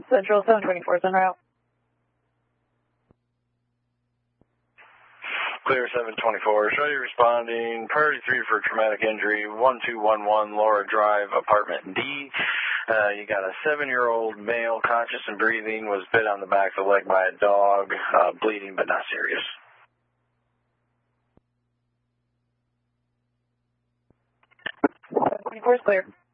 Central 724 is en route. Clear 724. Show you responding. Priority 3 for traumatic injury. 1211 Laura Drive, apartment D. You got a 7-year-old male, conscious and breathing, was bit on the back of the leg by a dog, bleeding but not serious. 724 is clear.